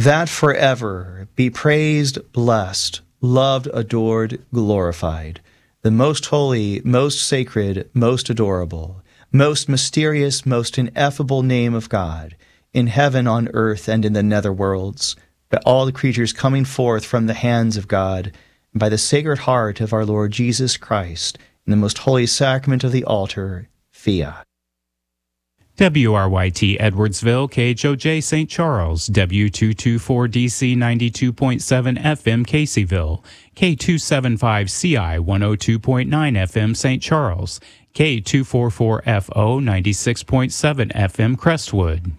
that forever be praised, blessed, loved, adored, glorified, the most holy, most sacred, most adorable, most mysterious, most ineffable name of God, in heaven, on earth, and in the netherworlds, by all the creatures coming forth from the hands of God, and by the Sacred Heart of our Lord Jesus Christ, in the most holy sacrament of the altar, fiat. WRYT Edwardsville, KHOJ St. Charles, W224DC 92.7 FM Caseyville, K275CI 102.9 FM St. Charles, K244FO 96.7 FM Crestwood.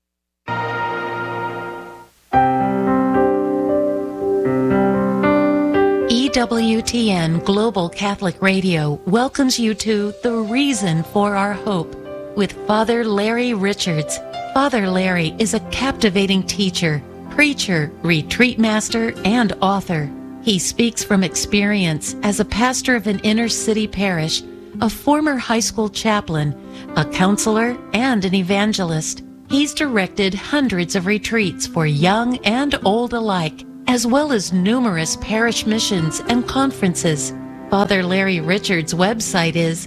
EWTN Global Catholic Radio welcomes you to The Reason for Our Hope with Father Larry Richards. Father Larry is a captivating teacher, preacher, retreat master, and author. He speaks from experience as a pastor of an inner-city parish, a former high school chaplain, a counselor, and an evangelist. He's directed hundreds of retreats for young and old alike, as well as numerous parish missions and conferences. Father Larry Richards' website is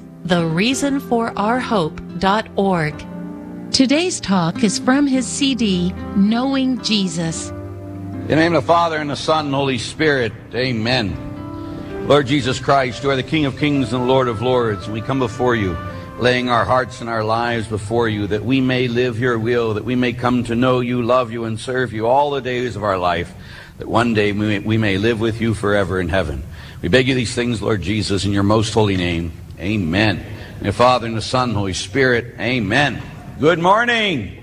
thereasonforourhope.org. Today's talk is from his CD, Knowing Jesus. In the name of the Father, and the Son, and the Holy Spirit, amen. Lord Jesus Christ, you are the King of kings and Lord of lords, and we come before you, laying our hearts and our lives before you, that we may live your will, that we may come to know you, love you, and serve you all the days of our life, that one day we may live with you forever in heaven. We beg you these things, Lord Jesus, in your most holy name. Amen. In the Father, and the Son, and the Holy Spirit. Amen. Good morning.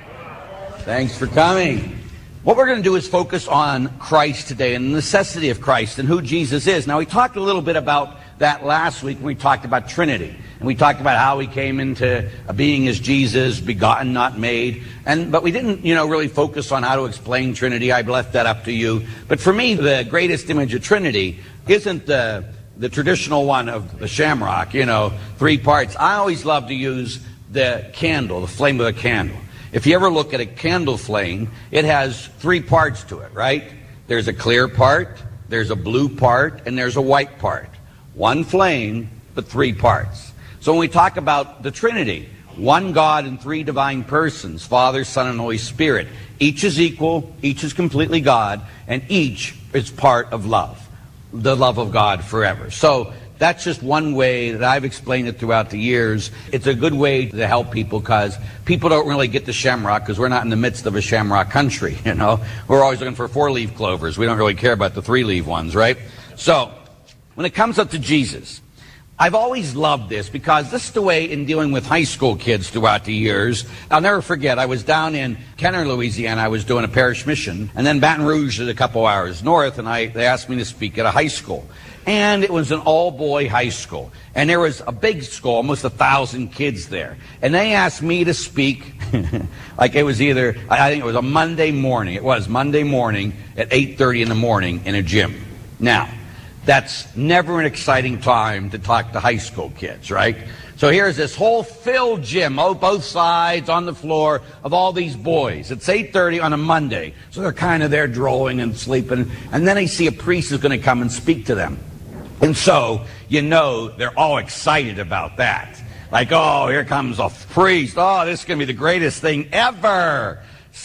Thanks for coming. What we're going to do is focus on Christ today and the necessity of Christ and who Jesus is. Now, we talked a little bit about that last week when we talked about Trinity. And we talked about how he came into being as Jesus, begotten, not made. But we didn't, really focus on how to explain Trinity. I've left that up to you. But for me, the greatest image of Trinity isn't the traditional one of the shamrock, 3 parts. I always love to use the candle, the flame of a candle. If you ever look at a candle flame, it has 3 parts to it, right? There's a clear part, there's a blue part, and there's a white part. One flame, but 3 parts. So when we talk about the Trinity, one God in 3 divine persons, Father, Son, and Holy Spirit, each is equal, each is completely God, and each is part of love, the love of God forever. So that's just one way that I've explained it throughout the years. It's a good way to help people because people don't really get the shamrock because we're not in the midst of a shamrock country, We're always looking for 4-leaf clovers. We don't really care about the 3-leaf ones, right? So when it comes up to Jesus, I've always loved this because this is the way in dealing with high school kids throughout the years. I'll never forget, I was down in Kenner, Louisiana. I was doing a parish mission, and then Baton Rouge is a couple hours north, and they asked me to speak at a high school. And it was an all-boy high school. And there was a big school, almost 1,000 kids there. And they asked me to speak, like it was either, I think it was a Monday morning. It was Monday morning at 8:30 in the morning in a gym. Now, that's never an exciting time to talk to high school kids, right? So here's this whole filled gym, both sides on the floor of all these boys. It's 8:30 on a Monday, so they're kind of there drooling and sleeping. And then they see a priest who's going to come and speak to them. And so, they're all excited about that. Like, oh, here comes a priest. Oh, this is going to be the greatest thing ever.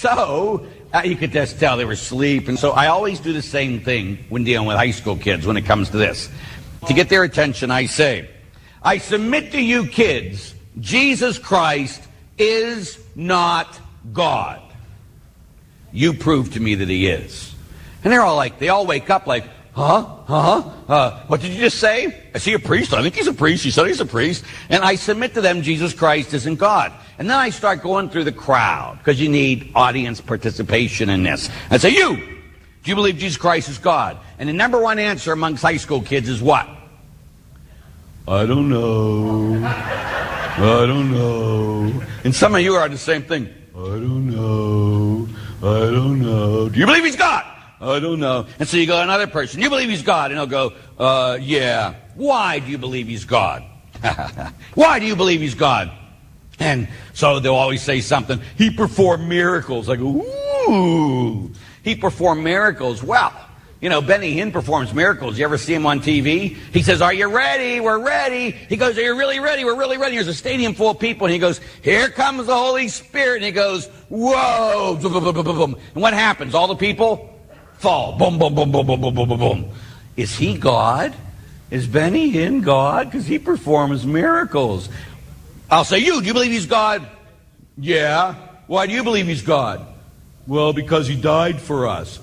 So you could just tell they were asleep. And so I always do the same thing when dealing with high school kids when it comes to this. To get their attention, I say, I submit to you kids, Jesus Christ is not God. You prove to me that he is. And they're all like, they all wake up like, what did you just say? Is he a priest? I think he's a priest. He said he's a priest. And I submit to them Jesus Christ isn't God. And then I start going through the crowd because you need audience participation in this. I say, do you believe Jesus Christ is God? And the number one answer amongst high school kids is what? I don't know. I don't know. And some of you are the same thing. I don't know. I don't know. Do you believe he's God? I don't know. And so you go to another person. You believe he's God? And he'll go, yeah. Why do you believe he's God? Why do you believe he's God? And so they'll always say something. He performed miracles. I go, ooh. He performed miracles. Well, you know, Benny Hinn performs miracles. You ever see him on TV? He says, are you ready? We're ready. He goes, are you really ready? We're really ready. There's a stadium full of people, and he goes, here comes the Holy Spirit. And he goes, whoa. And what happens? All the people fall. Boom, boom, boom, boom, boom, boom, boom, boom, boom. Is he God? Is Benny Hinn God? Because he performs miracles. I'll say, do you believe he's God? Yeah. Why do you believe he's God? Well, because he died for us.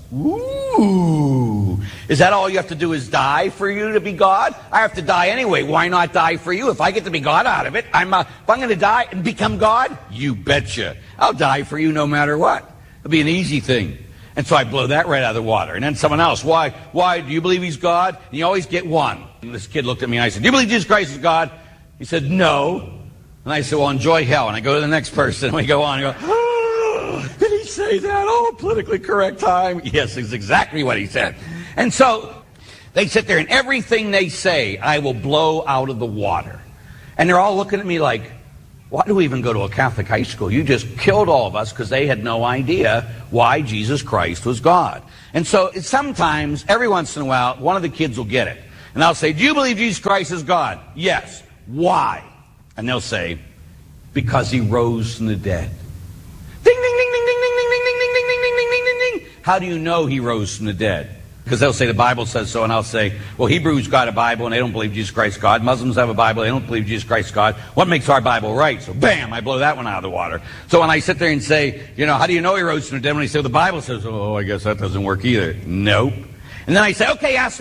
Ooh. Is that all you have to do is die for you to be God? I have to die anyway. Why not die for you? If I get to be God out of it, if I'm going to die and become God, you betcha. I'll die for you no matter what. It'll be an easy thing. And so I blow that right out of the water. And then someone else, why do you believe he's God? And you always get one. And this kid looked at me and I said, do you believe Jesus Christ is God? He said, no. And I said, well, enjoy hell. And I go to the next person and we go on and go, did he say that? Oh, politically correct time. Yes, it's exactly what he said. And so they sit there and everything they say, I will blow out of the water. And they're all looking at me like, why do we even go to a Catholic high school? You just killed all of us because they had no idea why Jesus Christ was God. And so sometimes, every once in a while, one of the kids will get it. And I'll say, do you believe Jesus Christ is God? Yes. Why? And they'll say, because he rose from the dead. Ding, ding, ding, ding, ding, ding, ding, ding, ding, ding, ding, ding, ding, ding, ding. How do you know he rose from the dead? Because they'll say the Bible says so, and I'll say, well, Hebrews got a Bible, and they don't believe Jesus Christ is God. Muslims have a Bible, they don't believe Jesus Christ is God. What makes our Bible right? So bam, I blow that one out of the water. So when I sit there and say, you know, how do you know he rose from the dead? When they say, well, the Bible says, oh, I guess that doesn't work either. Nope. And then I say, okay, ask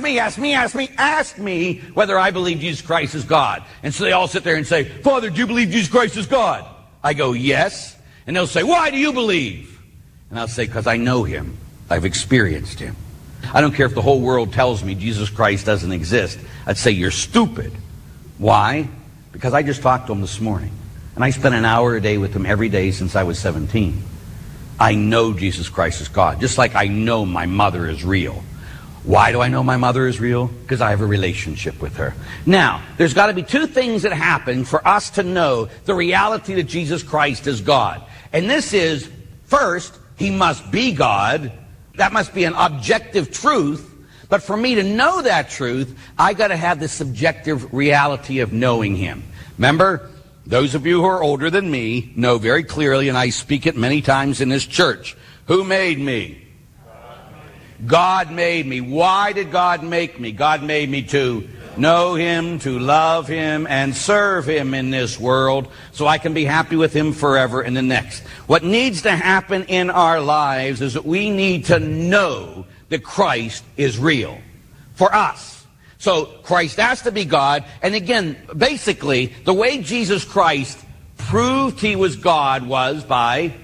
me whether I believe Jesus Christ is God. And so they all sit there and say, Father, do you believe Jesus Christ is God? I go, yes. And they'll say, why do you believe? And I'll say, because I know him. I've experienced him. I don't care if the whole world tells me Jesus Christ doesn't exist. I'd say, you're stupid. Why? Because I just talked to him this morning. And I spent an hour a day with him every day since I was 17. I know Jesus Christ is God, just like I know my mother is real. Why do I know my mother is real? Because I have a relationship with her. Now, there's got to be two things that happen for us to know the reality that Jesus Christ is God. And this is, first, he must be God. That must be an objective truth. But for me to know that truth, I got to have the subjective reality of knowing him. Remember, those of you who are older than me know very clearly, and I speak it many times in this church, who made me? God made me. Why did God make me? God made me to know him, to love him, and serve him in this world so I can be happy with him forever in the next. What needs to happen in our lives is that we need to know that Christ is real for us. So Christ has to be God. And again, basically, the way Jesus Christ proved he was God was by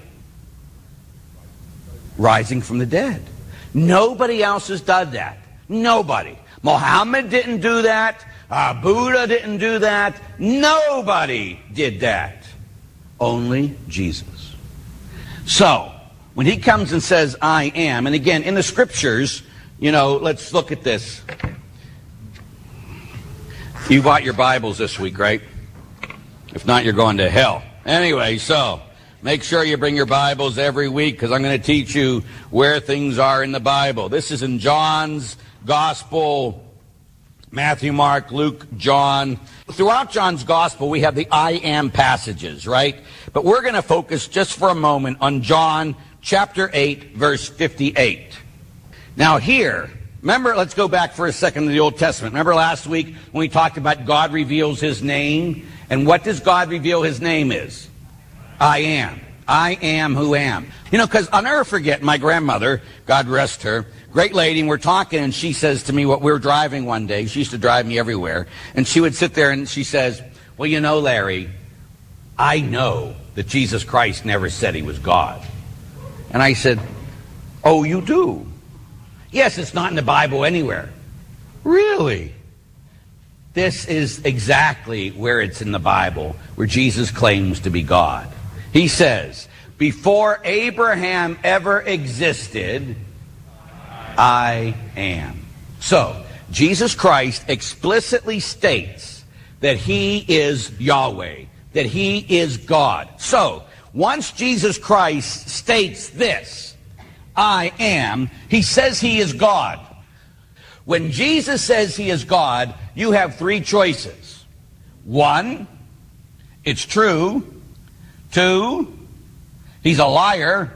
rising from the dead. Nobody else has done that. Nobody. Muhammad didn't do that. Buddha didn't do that. Nobody did that. Only Jesus. So, when he comes and says, I am, and again, in the scriptures, you know, let's look at this. You bought your Bibles this week, right? If not, you're going to hell. Anyway, so make sure you bring your Bibles every week because I'm going to teach you where things are in the Bible. This is in John's Gospel, Matthew, Mark, Luke, John. Throughout John's Gospel, we have the I am passages, right? But we're going to focus just for a moment on John chapter 8, verse 58. Now here, remember, let's go back for a second to the Old Testament. Remember last week when we talked about God reveals his name? And what does God reveal his name is? I am. I am who am. You know, because I'll never forget my grandmother, God rest her, great lady, and we're talking, and she says to me, we were driving one day. She used to drive me everywhere. And she would sit there and she says, well, you know, Larry, I know that Jesus Christ never said he was God. And I said, oh, you do? Yes, it's not in the Bible anywhere. Really? This is exactly where it's in the Bible, where Jesus claims to be God. He says, before Abraham ever existed, I am. So, Jesus Christ explicitly states that he is Yahweh, that he is God. So, once Jesus Christ states this, I am. He says he is God. When Jesus says he is God, you have three choices. 1, it's true. 2, he's a liar.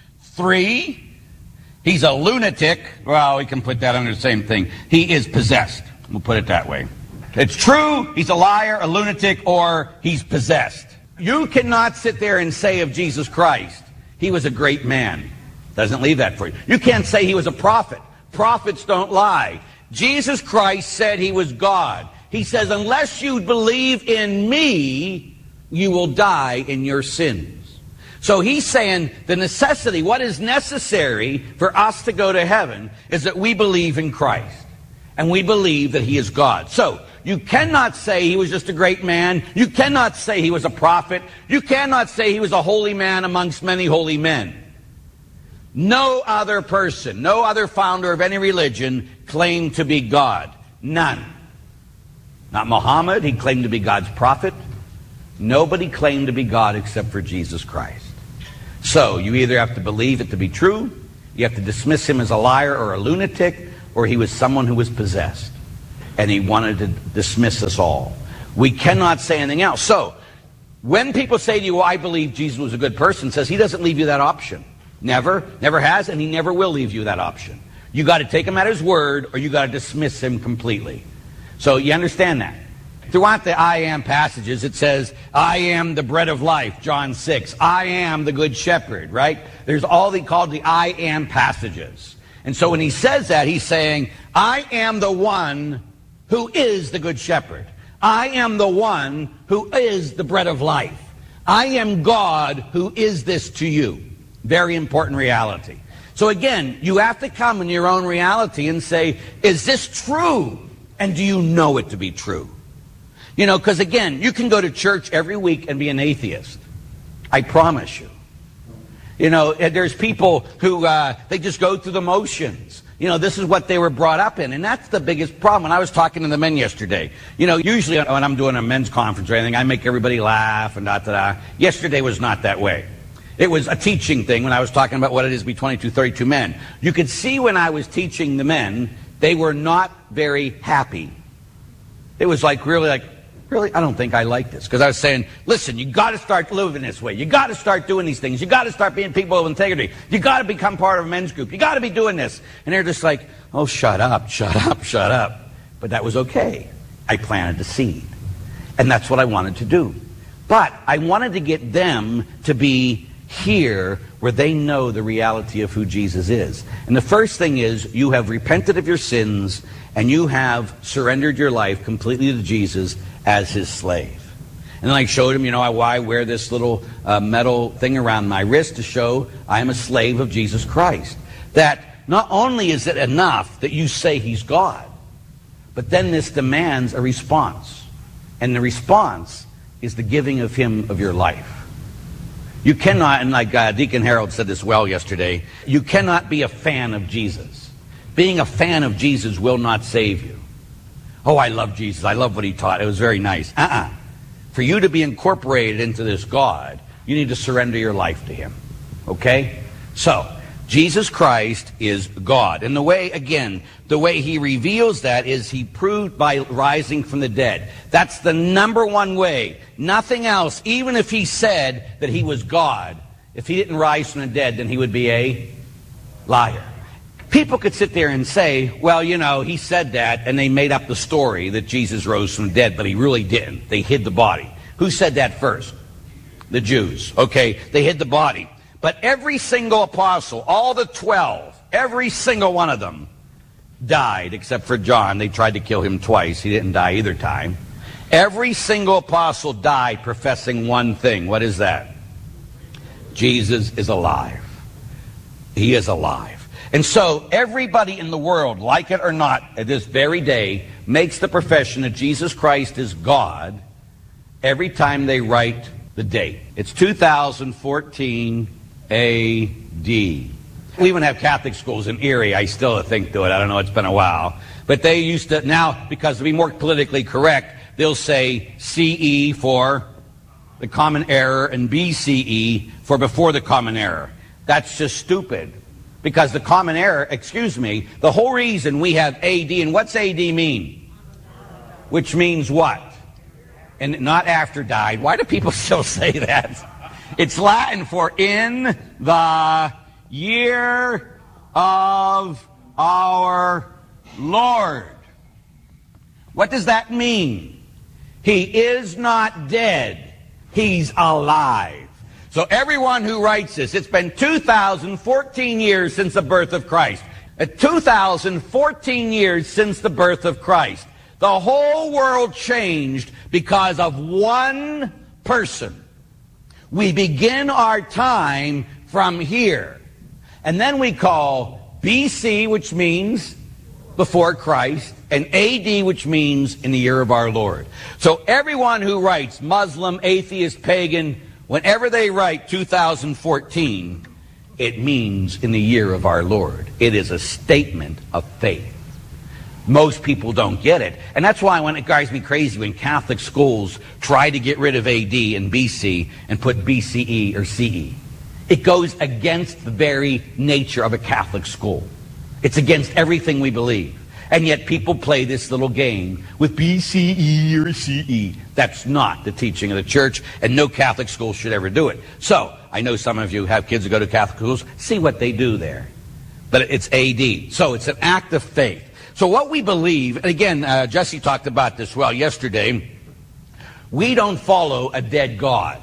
3, he's a lunatic. Well, we can put that under the same thing. He is possessed. We'll put it that way. It's true, he's a liar, a lunatic, or he's possessed. You cannot sit there and say of Jesus Christ, he was a great man. Doesn't leave that for you. You can't say he was a prophet. Prophets don't lie. Jesus Christ said he was God. He says, unless you believe in me, you will die in your sins. So he's saying the necessity, what is necessary for us to go to heaven is that we believe in Christ. And we believe that he is God. So you cannot say he was just a great man. You cannot say he was a prophet. You cannot say he was a holy man amongst many holy men. No other person, no other founder of any religion claimed to be God. None. Not Muhammad, he claimed to be God's prophet. Nobody claimed to be God except for Jesus Christ. So you either have to believe it to be true, you have to dismiss him as a liar or a lunatic, or he was someone who was possessed. And he wanted to dismiss us all. We cannot say anything else. So when people say to you, well, I believe Jesus was a good person, says he doesn't leave you that option. Never has, and he never will leave you that option. You got to take him at his word, or you got to dismiss him completely. So you understand that. Throughout the I am passages, it says, I am the bread of life, John 6. I am the good shepherd, right? There's all called the I am passages. And so when he says that, he's saying, I am the one who is the good shepherd. I am the one who is the bread of life. I am God who is this to you. Very important reality. So again, you have to come in your own reality and say, is this true? And do you know it to be true? You know, because again, you can go to church every week and be an atheist. I promise you. You know, there's people who, they just go through the motions. You know, this is what they were brought up in. And that's the biggest problem. When I was talking to the men yesterday, you know, usually when I'm doing a men's conference or anything, I make everybody laugh and da-da-da. Yesterday was not that way. It was a teaching thing when I was talking about what it is to be 22, 32 men. You could see when I was teaching the men, they were not very happy. It was like, really, I don't think I like this. Because I was saying, listen, you got to start living this way. You got to start doing these things. You got to start being people of integrity. You got to become part of a men's group. You got to be doing this. And they're just like, oh, shut up, shut up, shut up. But that was okay. I planted the seed. And that's what I wanted to do. But I wanted to get them to be here where they know the reality of who Jesus is. And the first thing is, you have repented of your sins and you have surrendered your life completely to Jesus as his slave. And then I showed him, you know, why I wear this little metal thing around my wrist to show I am a slave of Jesus Christ. That not only is it enough that you say he's God, but then this demands a response. And the response is the giving of him of your life. You cannot, and like Deacon Harold said this well yesterday, you cannot be a fan of Jesus. Being a fan of Jesus will not save you. Oh, I love Jesus. I love what he taught. It was very nice. For you to be incorporated into this God, you need to surrender your life to him. Okay? So, Jesus Christ is God. And the way, again, the way he reveals that is he proved by rising from the dead. That's the number one way. Nothing else. Even if he said that he was God, if he didn't rise from the dead, then he would be a liar. People could sit there and say, well, you know, he said that, and they made up the story that Jesus rose from the dead, but he really didn't. They hid the body. Who said that first? The Jews. Okay, they hid the body. But every single apostle, all the 12, every single one of them died, except for John. They tried to kill him twice. He didn't die either time. Every single apostle died professing one thing. What is that? Jesus is alive. He is alive. And so everybody in the world, like it or not, at this very day, makes the profession that Jesus Christ is God every time they write the date. It's 2014 A.D. We even have Catholic schools in Erie. I still think do it. I don't know. It's been a while. But they used to, now, because to be more politically correct, they'll say CE for the common era and BCE for before the common era. That's just stupid. Because the common error, the whole reason we have AD, and what's AD mean? Which means what? And not after died. Why do people still say that? It's Latin for in the year of our Lord. What does that mean? He is not dead. He's alive. So everyone who writes this, it's been 2014 years since the birth of Christ. 2014 years since the birth of Christ. The whole world changed because of one person. We begin our time from here. And then we call BC, which means before Christ, and AD, which means in the year of our Lord. So everyone who writes, Muslim, atheist, pagan, whenever they write 2014, it means in the year of our Lord. It is a statement of faith. Most people don't get it. And that's why when it drives me crazy when Catholic schools try to get rid of AD and BC and put BCE or CE. It goes against the very nature of a Catholic school. It's against everything we believe. And yet people play this little game with BCE or CE. That's not the teaching of the church, and no Catholic school should ever do it. So, I know some of you have kids who go to Catholic schools. See what they do there. But it's AD. So it's an act of faith. So what we believe, and again, Jesse talked about this well yesterday, we don't follow a dead God.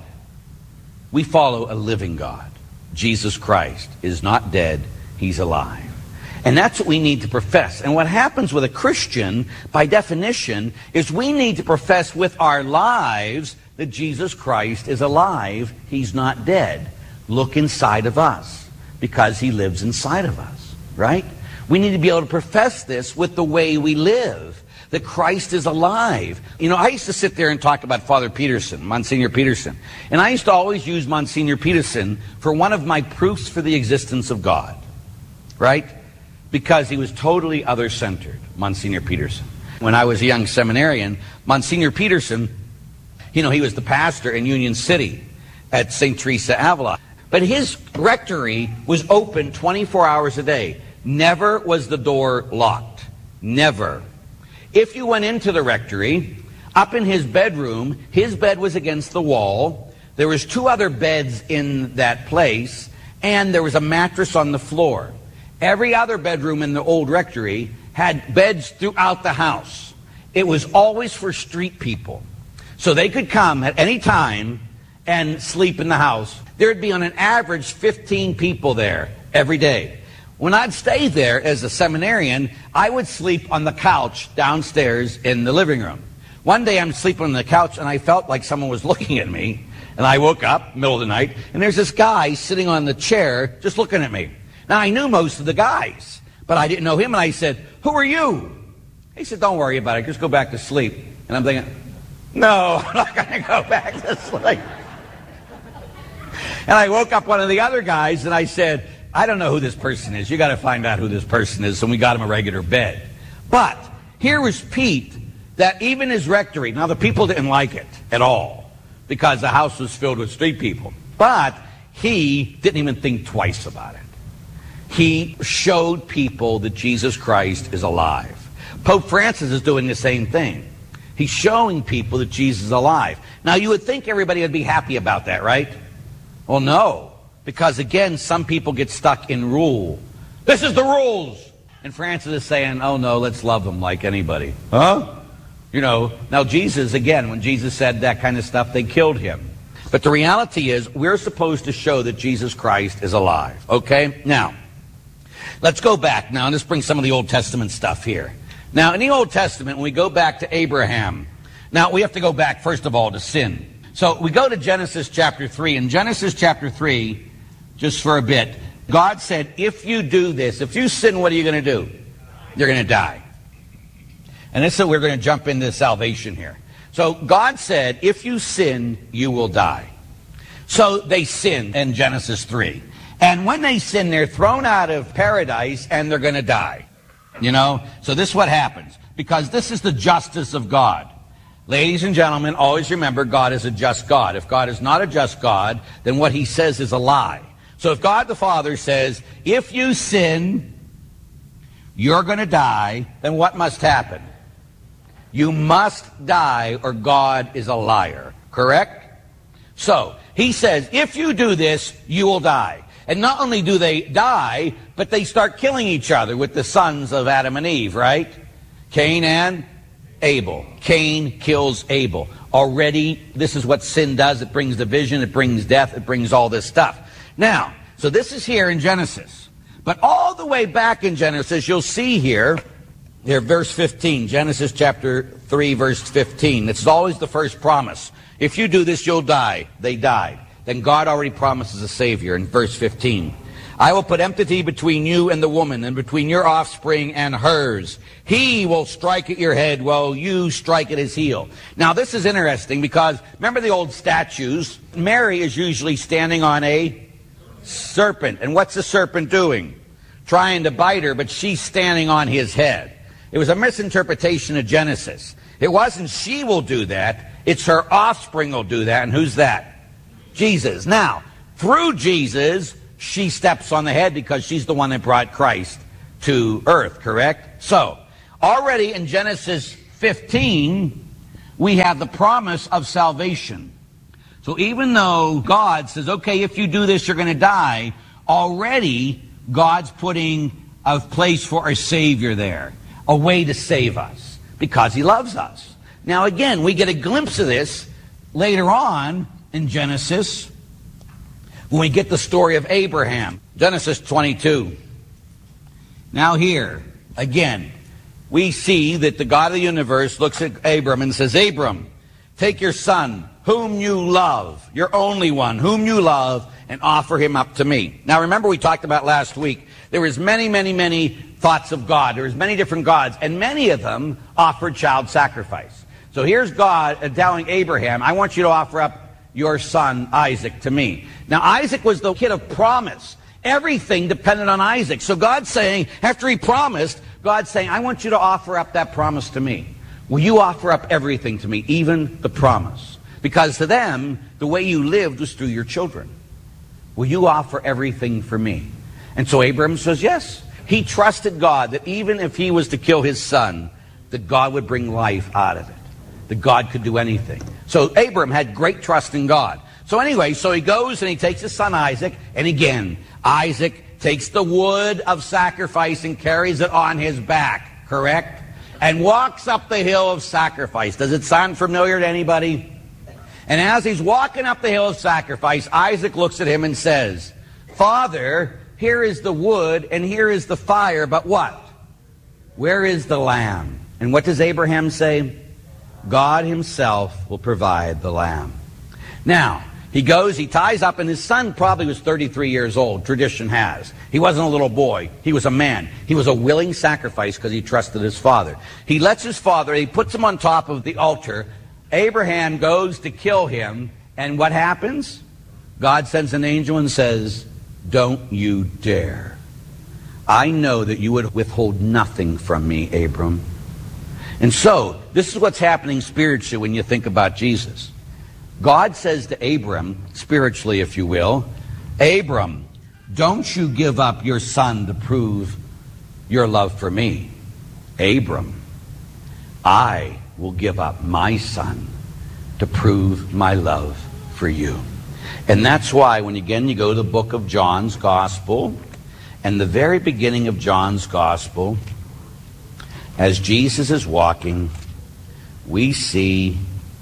We follow a living God. Jesus Christ is not dead. He's alive. And that's what we need to profess. And what happens with a Christian, by definition, is we need to profess with our lives that Jesus Christ is alive. He's not dead. Look inside of us, because he lives inside of us, right? We need to be able to profess this with the way we live, that Christ is alive. You know, I used to sit there and talk about Father Peterson, Monsignor Peterson. And I used to always use Monsignor Peterson for one of my proofs for the existence of God, right? Because he was totally other-centered, Monsignor Peterson. When I was a young seminarian, Monsignor Peterson, you know, he was the pastor in Union City at St. Teresa Avila. But his rectory was open 24 hours a day. Never was the door locked. Never. If you went into the rectory, up in his bedroom, his bed was against the wall. There was 2 other beds in that place, and there was a mattress on the floor. Every other bedroom in the old rectory had beds throughout the house. It was always for street people. So they could come at any time and sleep in the house. There'd be on an average 15 people there every day. When I'd stay there as a seminarian, I would sleep on the couch downstairs in the living room. One day I'm sleeping on the couch and I felt like someone was looking at me. And I woke up, middle of the night, and there's this guy sitting on the chair just looking at me. Now, I knew most of the guys, but I didn't know him, and I said, "Who are you?" He said, "Don't worry about it, just go back to sleep." And I'm thinking, no, I'm not going to go back to sleep. And I woke up one of the other guys, and I said, "I don't know who this person is. You got to find out who this person is." So we got him a regular bed. But here was Pete, that even his rectory, now the people didn't like it at all, because the house was filled with street people. But he didn't even think twice about it. He showed people that Jesus Christ is alive. Pope Francis is doing the same thing. He's showing people that Jesus is alive. Now, you would think everybody would be happy about that, right? Well, no. Because, again, some people get stuck in rule. This is the rules. And Francis is saying, oh, no, let's love them like anybody. Huh? You know, now Jesus, again, when Jesus said that kind of stuff, they killed him. But the reality is, we're supposed to show that Jesus Christ is alive. Okay? Now, let's go back now, and let's bring some of the Old Testament stuff here. Now, in the Old Testament, when we go back to Abraham, now we have to go back, first of all, to sin. So we go to Genesis chapter 3. In Genesis chapter 3, just for a bit, God said, if you do this, if you sin, what are you going to do? You're going to die. And this is we're going to jump into salvation here. So God said, if you sin, you will die. So they sinned in Genesis 3. And when they sin, they're thrown out of paradise and they're going to die. You know? So this is what happens. Because this is the justice of God. Ladies and gentlemen, always remember God is a just God. If God is not a just God, then what he says is a lie. So if God the Father says, if you sin, you're going to die, then what must happen? You must die or God is a liar. Correct? So he says, if you do this, you will die. And not only do they die, but they start killing each other with the sons of Adam and Eve, right? Cain and Abel. Cain kills Abel. Already, this is what sin does. It brings division, it brings death, it brings all this stuff. Now, so this is here in Genesis. But all the way back in Genesis, you'll see here, verse 15, Genesis chapter 3, verse 15. This is always the first promise. If you do this, you'll die. They died. Then God already promises a Savior in verse 15. I will put enmity between you and the woman, and between your offspring and hers. He will strike at your head, while you strike at his heel. Now this is interesting because, remember the old statues? Mary is usually standing on a serpent. And what's the serpent doing? Trying to bite her, but she's standing on his head. It was a misinterpretation of Genesis. It wasn't she will do that, it's her offspring will do that. And who's that? Jesus. Now, through Jesus, she steps on the head because she's the one that brought Christ to earth, correct? So, already in Genesis 15, we have the promise of salvation. So even though God says, okay, if you do this, you're going to die, already God's putting a place for a Savior there, a way to save us, because He loves us. Now again, we get a glimpse of this later on in Genesis, when we get the story of Abraham. Genesis 22. Now here, again, we see that the God of the universe looks at Abram and says, Abram, take your son, whom you love, your only one, whom you love, and offer him up to me. Now remember we talked about last week, there was many thoughts of God. There was many different gods, and many of them offered child sacrifice. So here's God telling Abraham, I want you to offer up your son Isaac to me. Now Isaac was the kid of promise. Everything depended on Isaac. So God's saying, after he promised, God's saying, I want you to offer up that promise to me. Will you offer up everything to me, even the promise? Because to them, the way you lived was through your children. Will you offer everything for me? And so Abraham says yes. He trusted God that even if he was to kill his son, that God would bring life out of it. That God could do anything. So Abraham had great trust in God. So anyway, so he goes and he takes his son Isaac, and again, Isaac takes the wood of sacrifice and carries it on his back, correct? And walks up the hill of sacrifice. Does it sound familiar to anybody? And as he's walking up the hill of sacrifice, Isaac looks at him and says, Father, here is the wood and here is the fire, but what? Where is the lamb? And what does Abraham say? God himself will provide the lamb. Now, he goes, he ties up, and his son probably was 33 years old, tradition has. He wasn't a little boy. He was a man. He was a willing sacrifice because he trusted his father. He lets his father, he puts him on top of the altar. Abraham goes to kill him, and what happens? God sends an angel and says, don't you dare. I know that you would withhold nothing from me, Abram. And so, this is what's happening spiritually when you think about Jesus. God says to Abram, spiritually if you will, Abram, don't you give up your son to prove your love for me. Abram, I will give up my son to prove my love for you. And that's why when again you go to the book of John's Gospel, and the very beginning of John's Gospel, as Jesus is walking, we see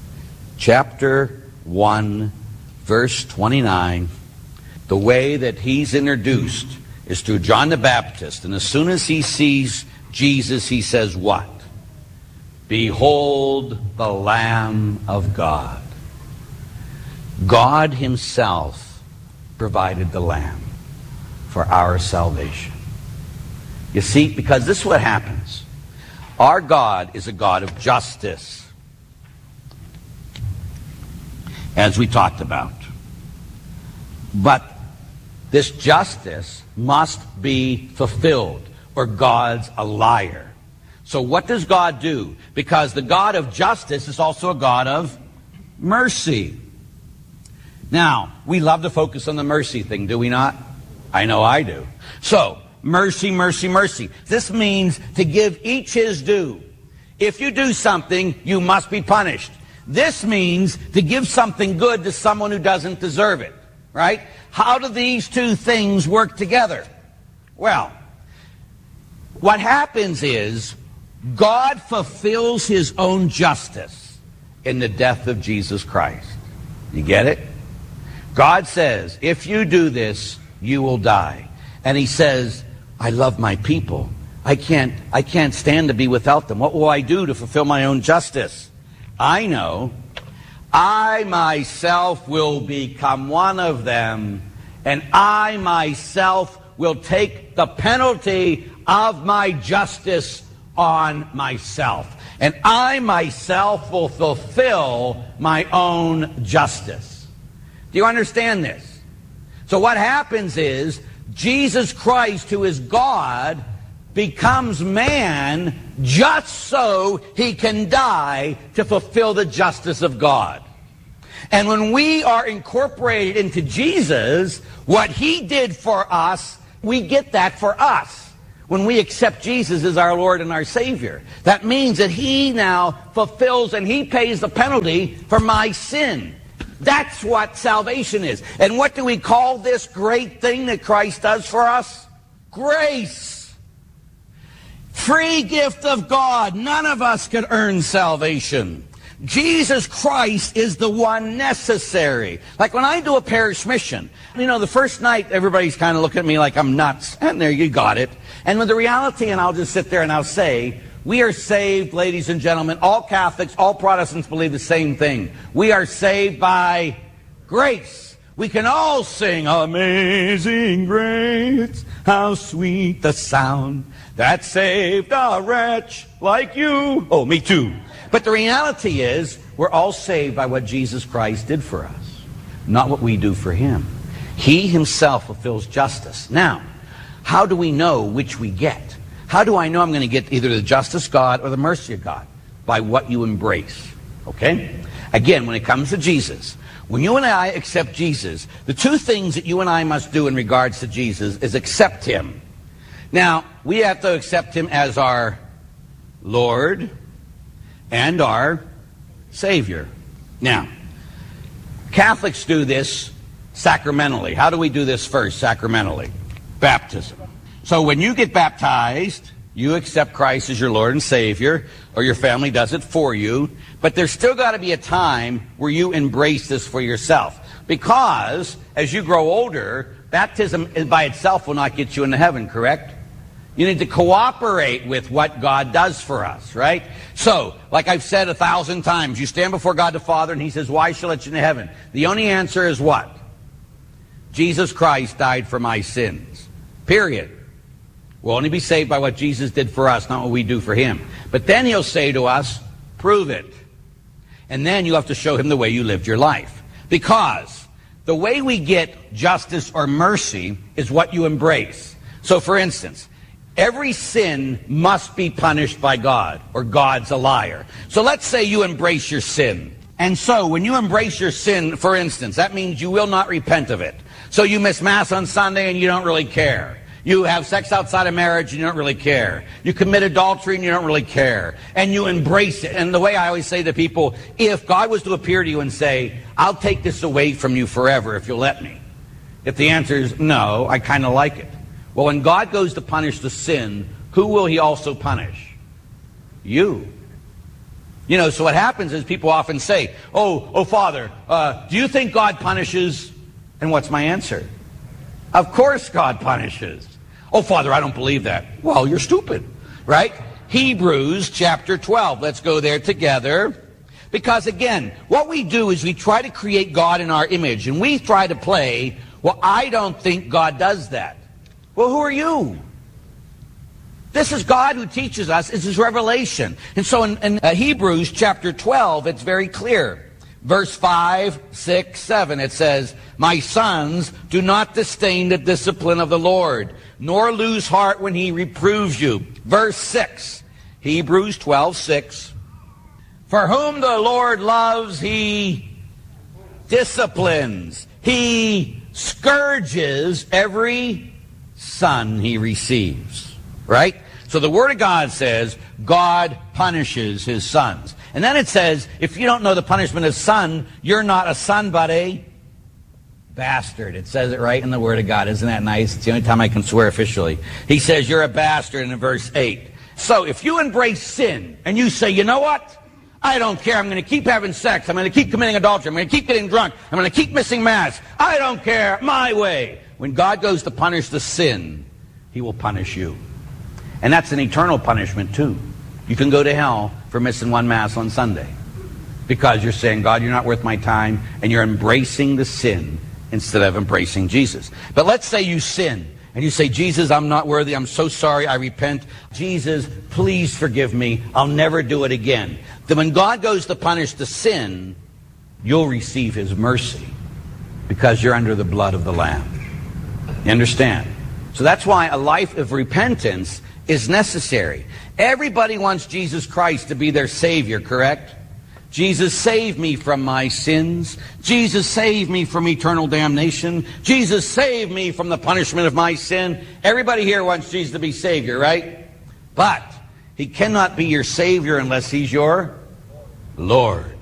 chapter 1, verse 29. The way that he's introduced is through John the Baptist. And as soon as he sees Jesus, he says what? Behold the Lamb of God. God himself provided the Lamb for our salvation. You see, because this is what happens. Our God is a God of justice, as we talked about. But this justice must be fulfilled, or God's a liar. So what does God do? Because the God of justice is also a God of mercy. Now, we love to focus on the mercy thing, do we not? I know I do. So, mercy, mercy, mercy. This means to give each his due. If you do something, you must be punished. This means to give something good to someone who doesn't deserve it, right? How do these two things work together? Well, what happens is God fulfills his own justice in the death of Jesus Christ. You get it? God says, if you do this, you will die. And he says, I love my people. I can't stand to be without them. What will I do to fulfill my own justice? I know I myself will become one of them, and I myself will take the penalty of my justice on myself. And I myself will fulfill my own justice. Do you understand this? So what happens is Jesus Christ, who is God, becomes man just so he can die to fulfill the justice of God. And when we are incorporated into Jesus, what he did for us, we get that for us. When we accept Jesus as our Lord and our Savior, that means that he now fulfills and he pays the penalty for my sin. That's what salvation is. And what do we call this great thing that Christ does for us? Grace. Free gift of God. None of us could earn salvation. Jesus Christ is the one necessary. Like when I do a parish mission, the first night everybody's kind of looking at me like I'm nuts. And there, you got it. And with the reality, and I'll just sit there and I'll say, we are saved, ladies and gentlemen. All Catholics, all Protestants believe the same thing. We are saved by grace. We can all sing, Amazing Grace, how sweet the sound that saved a wretch like you. Oh, me too. But the reality is, we're all saved by what Jesus Christ did for us, not what we do for him. He himself fulfills justice. Now, how do we know which we get? How do I know I'm going to get either the justice of God or the mercy of God? By what you embrace. Okay? Again, when it comes to Jesus, when you and I accept Jesus, the two things that you and I must do in regards to Jesus is accept him. Now, we have to accept him as our Lord and our Savior. Now, Catholics do this sacramentally. How do we do this first sacramentally? Baptism. So when you get baptized, you accept Christ as your Lord and Savior, or your family does it for you, but there's still got to be a time where you embrace this for yourself. Because as you grow older, baptism by itself will not get you into heaven, correct? You need to cooperate with what God does for us, right? So, like I've said 1,000 times, you stand before God the Father and he says, why shall I let you into heaven? The only answer is what? Jesus Christ died for my sins. Period. We'll only be saved by what Jesus did for us, not what we do for him. But then he'll say to us, prove it. And then you have to show him the way you lived your life. Because the way we get justice or mercy is what you embrace. So for instance, every sin must be punished by God, or God's a liar. So let's say you embrace your sin. And so when you embrace your sin, for instance, that means you will not repent of it. So you miss Mass on Sunday and you don't really care. You have sex outside of marriage and you don't really care. You commit adultery and you don't really care. And you embrace it. And the way I always say to people, if God was to appear to you and say, I'll take this away from you forever if you'll let me. If the answer is no, I kind of like it. Well, when God goes to punish the sin, who will he also punish? You. So what happens is people often say, oh, Father, do you think God punishes? And what's my answer? Of course God punishes. Oh, Father, I don't believe that. Well, you're stupid, right? Hebrews chapter 12. Let's go there together. Because again, what we do is we try to create God in our image. And we try to play, well, I don't think God does that. Well, who are you? This is God who teaches us. This is revelation. And so in Hebrews chapter 12, it's very clear. Verse 5, 6, 7, it says, my sons, do not disdain the discipline of the Lord, nor lose heart when he reproves you. Verse 6, Hebrews 12, 6. For whom the Lord loves, he disciplines. He scourges every son he receives. Right? So the Word of God says God punishes his sons. And then it says, if you don't know the punishment of son, you're not a son but a bastard. It says it right in the Word of God. Isn't that nice? It's the only time I can swear officially. He says you're a bastard in verse 8. So if you embrace sin and you say, you know what? I don't care. I'm going to keep having sex. I'm going to keep committing adultery. I'm going to keep getting drunk. I'm going to keep missing mass. I don't care. My way. When God goes to punish the sin, he will punish you. And that's an eternal punishment too. You can go to hell for missing one mass on Sunday because you're saying, God, you're not worth my time, and you're embracing the sin instead of embracing Jesus. But let's say you sin and you say, Jesus, I'm not worthy. I'm so sorry. I repent. Jesus, please forgive me. I'll never do it again. Then when God goes to punish the sin, you'll receive his mercy because you're under the blood of the Lamb. You understand? So that's why a life of repentance is necessary. Everybody wants Jesus Christ to be their Savior, correct? Jesus, save me from my sins. Jesus, save me from eternal damnation. Jesus, save me from the punishment of my sin. Everybody here wants Jesus to be Savior, right? But he cannot be your Savior unless he's your Lord.